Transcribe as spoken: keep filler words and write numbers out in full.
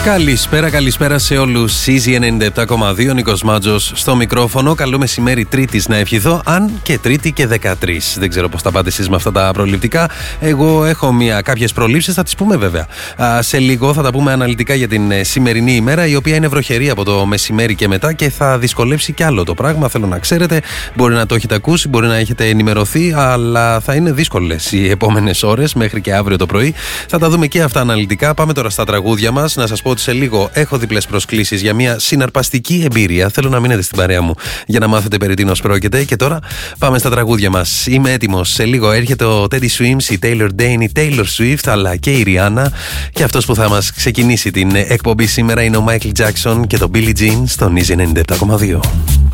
Καλησπέρα, καλησπέρα σε όλους. Easy ενενήντα επτά κόμμα δύο, Νίκος Μάτζος στο μικρόφωνο. Καλό μεσημέρι Τρίτης να ευχηθώ, αν και Τρίτη και δεκατρείς. Δεν ξέρω πώς τα πάτε εσείς με αυτά τα προληπτικά. Εγώ έχω μια, κάποιες προλήψεις, θα τις πούμε βέβαια. Α, σε λίγο θα τα πούμε αναλυτικά για την ε, σημερινή ημέρα, η οποία είναι βροχερή από το μεσημέρι και μετά και θα δυσκολεύσει κι άλλο το πράγμα. Θέλω να ξέρετε, μπορεί να το έχετε ακούσει, μπορεί να έχετε ενημερωθεί, αλλά θα είναι δύσκολες οι επόμενες ώρες μέχρι και αύριο το πρωί. Θα τα δούμε και αυτά αναλυτικά. Πάμε τώρα στα τραγούδια μας. Να σας πω ότι σε λίγο έχω διπλές προσκλήσεις για μια συναρπαστική εμπειρία. Θέλω να μείνετε στην παρέα μου για να μάθετε περί τίνος πρόκειται. Και τώρα πάμε στα τραγούδια μας. Είμαι έτοιμος. Σε λίγο έρχεται ο Teddy Swims, η Taylor Dane, η Taylor Swift, αλλά και η Rihanna. Και αυτός που θα μας ξεκινήσει την εκπομπή σήμερα είναι ο Michael Jackson και το Billie Jean στον Easy ενενήντα επτά κόμμα δύο.